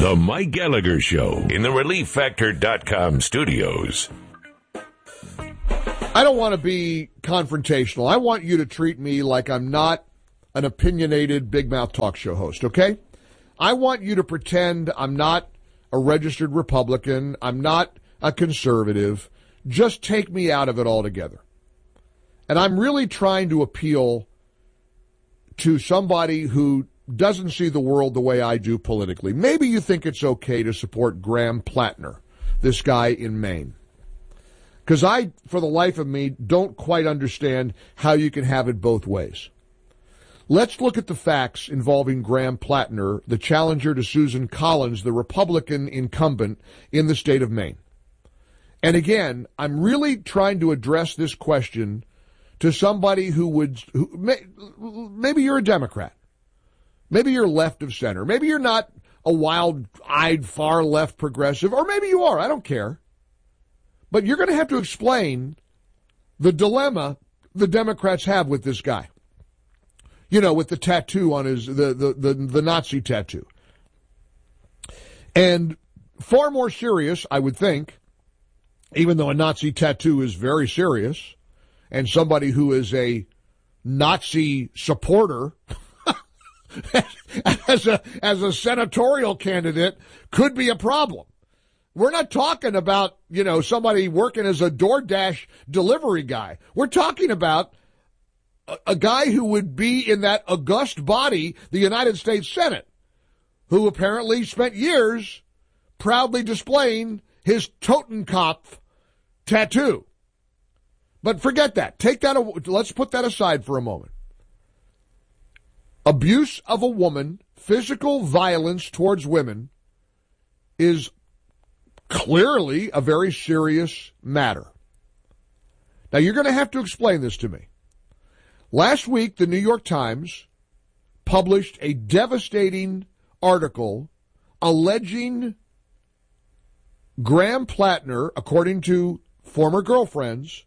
The Mike Gallagher Show in the ReliefFactor.com studios. I don't want to be confrontational. I want you to treat me like I'm not an opinionated big mouth talk show host, okay? I want you to pretend I'm not a registered Republican. I'm not a conservative. Just take me out of it altogether. And I'm really trying to appeal to somebody who doesn't see the world the way I do politically. Maybe you think it's okay to support Graham Plattner, this guy in Maine. Because I, for the life of me, don't quite understand how you can have it both ways. Let's look at the facts involving Graham Plattner, the challenger to Susan Collins, the Republican incumbent in the state of Maine. And again, I'm really trying to address this question to somebody maybe you're a Democrat. Maybe you're left of center. Maybe you're not a wild-eyed far-left progressive, or maybe you are. I don't care. But you're going to have to explain the dilemma the Democrats have with this guy. You know, with the tattoo on the Nazi tattoo. And far more serious, I would think, even though a Nazi tattoo is very serious, and somebody who is a Nazi supporter as a senatorial candidate could be a problem. We're not talking about, somebody working as a DoorDash delivery guy. We're talking about a guy who would be in that august body, the United States Senate, who apparently spent years proudly displaying his Totenkopf tattoo. But forget that. Let's put that aside for a moment. Abuse of a woman, physical violence towards women, is clearly a very serious matter. Now, you're going to have to explain this to me. Last week, the New York Times published a devastating article alleging Graham Plattner, according to former girlfriends,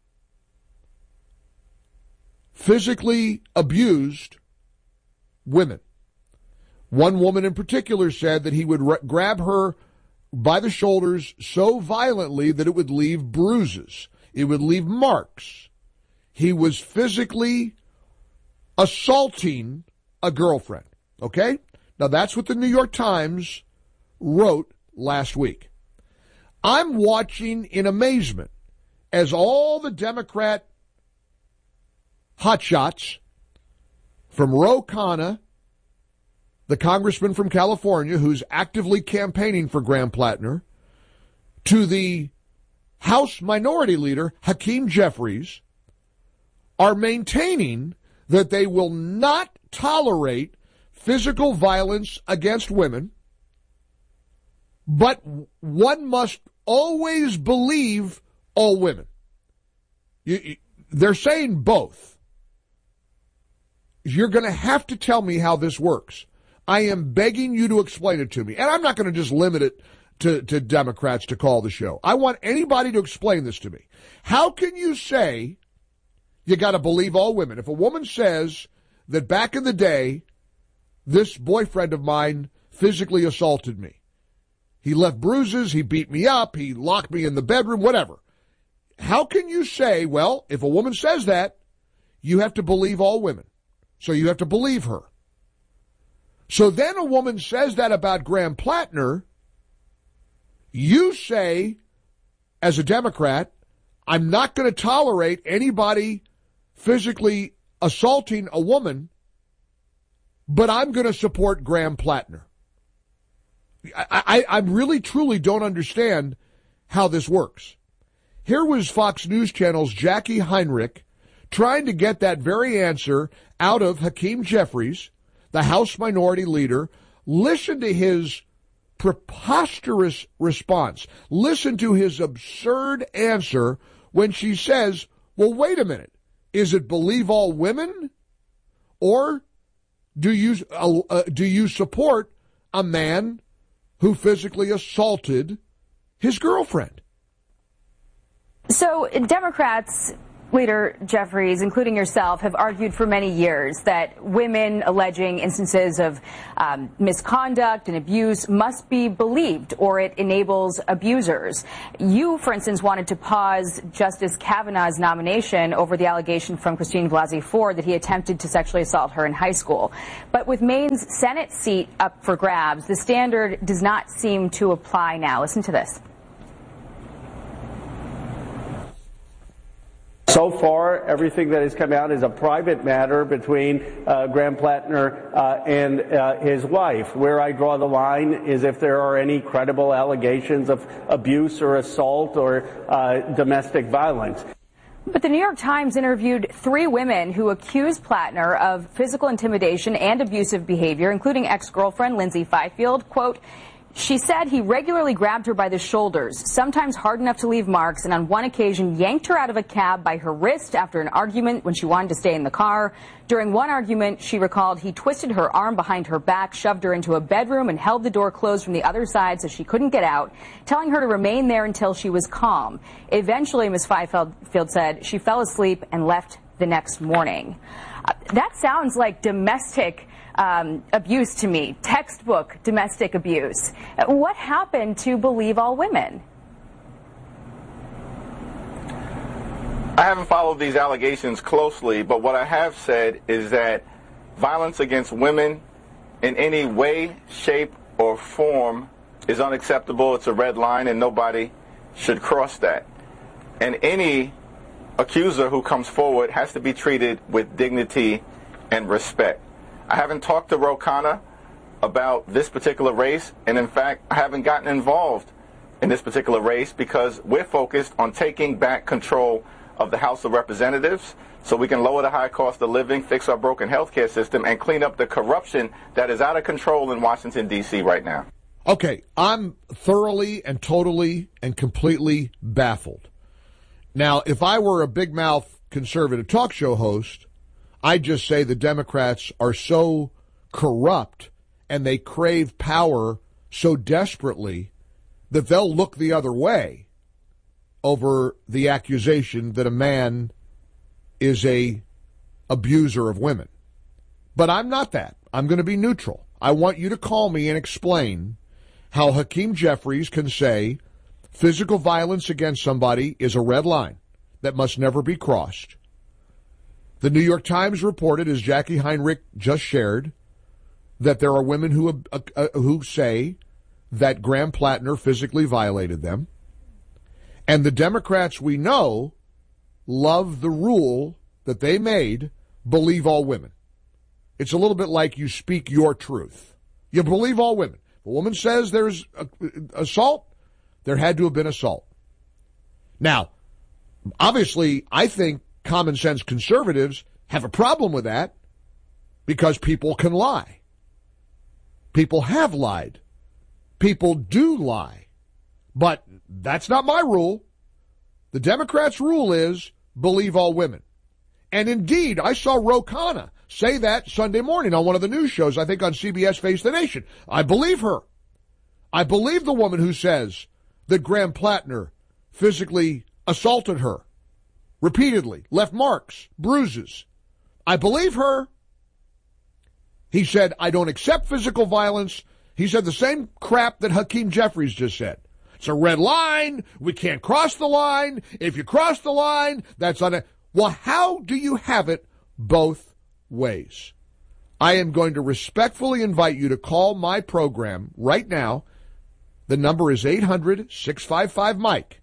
physically abused women. One woman in particular said that he would grab her by the shoulders so violently that it would leave bruises. It would leave marks. He was physically assaulting a girlfriend. Okay? Now, that's what the New York Times wrote last week. I'm watching in amazement as all the Democrat hotshots, from Ro Khanna, the congressman from California who's actively campaigning for Graham Plattner, to the House Minority Leader, Hakeem Jeffries, are maintaining that they will not tolerate physical violence against women, but one must always believe all women. They're saying both. You're going to have to tell me how this works. I am begging you to explain it to me. And I'm not going to just limit it to Democrats to call the show. I want anybody to explain this to me. How can you say you got to believe all women? If a woman says that back in the day, this boyfriend of mine physically assaulted me. He left bruises, he beat me up, he locked me in the bedroom, whatever. How can you say, well, if a woman says that, you have to believe all women? So you have to believe her. So then a woman says that about Graham Plattner. You say, as a Democrat, I'm not going to tolerate anybody physically assaulting a woman, but I'm going to support Graham Plattner. I really, truly don't understand how this works. Here was Fox News Channel's Jackie Heinrich trying to get that very answer out of Hakeem Jeffries, the House Minority Leader. Listen to his preposterous response. Listen to his absurd answer when she says, well, wait a minute. Is it believe all women? Or do you support a man who physically assaulted his girlfriend? So Democrats Leader Jeffries, including yourself, have argued for many years that women alleging instances of misconduct and abuse must be believed, or it enables abusers. You, for instance, wanted to pause Justice Kavanaugh's nomination over the allegation from Christine Blasey Ford that he attempted to sexually assault her in high school. But with Maine's Senate seat up for grabs, the standard does not seem to apply now. Listen to this. So far, everything that has come out is a private matter between Graham Plattner and his wife. Where I draw the line is if there are any credible allegations of abuse or assault or domestic violence. But the New York Times interviewed 3 women who accused Plattner of physical intimidation and abusive behavior, including ex-girlfriend Lindsay Fifield. Quote, she said he regularly grabbed her by the shoulders, sometimes hard enough to leave marks, and on one occasion yanked her out of a cab by her wrist after an argument when she wanted to stay in the car. During one argument, she recalled he twisted her arm behind her back, shoved her into a bedroom, and held the door closed from the other side so she couldn't get out, telling her to remain there until she was calm. Eventually, Ms. Fifield said she fell asleep and left the next morning. That sounds like domestic abuse to me, textbook domestic abuse. What happened to believe all women? I haven't followed these allegations closely, but what I have said is that violence against women in any way, shape, or form is unacceptable. It's a red line, and nobody should cross that. And any accuser who comes forward has to be treated with dignity and respect. I haven't talked to Ro Khanna about this particular race, and in fact, I haven't gotten involved in this particular race because we're focused on taking back control of the House of Representatives so we can lower the high cost of living, fix our broken healthcare system, and clean up the corruption that is out of control in Washington, D.C. right now. Okay, I'm thoroughly and totally and completely baffled. Now, if I were a big mouth conservative talk show host, I'd just say the Democrats are so corrupt and they crave power so desperately that they'll look the other way over the accusation that a man is a abuser of women. But I'm not that. I'm going to be neutral. I want you to call me and explain how Hakeem Jeffries can say physical violence against somebody is a red line that must never be crossed. The New York Times reported, as Jackie Heinrich just shared, that there are women who say that Graham Plattner physically violated them. And the Democrats we know love the rule that they made, believe all women. It's a little bit like you speak your truth. You believe all women. If a woman says there's assault, there had to have been assault. Now, obviously, I think common sense conservatives have a problem with that because people can lie. People have lied. People do lie. But that's not my rule. The Democrats' rule is believe all women. And indeed, I saw Ro Khanna say that Sunday morning on one of the news shows, I think on CBS Face the Nation. I believe her. I believe the woman who says that Graham Plattner physically assaulted her repeatedly, left marks, bruises. I believe her. He said, I don't accept physical violence. He said the same crap that Hakeem Jeffries just said. It's a red line. We can't cross the line. If you cross the line, that's on it. Well, how do you have it both ways? I am going to respectfully invite you to call my program right now. The number is 800-655-MIKE.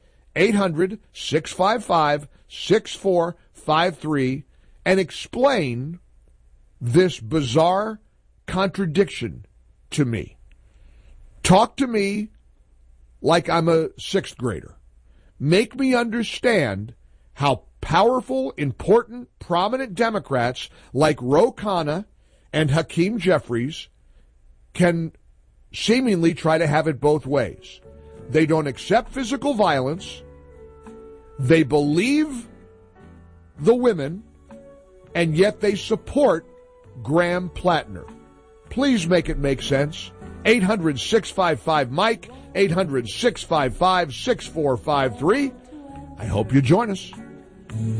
800-655-6453 and explain this bizarre contradiction to me. Talk to me like I'm a sixth grader. Make me understand how powerful, important, prominent Democrats like Ro Khanna and Hakeem Jeffries can seemingly try to have it both ways. They don't accept physical violence. They believe the women, and yet they support Graham Plattner. Please make it make sense. 800-655-MIKE, 800-655-6453. I hope you join us.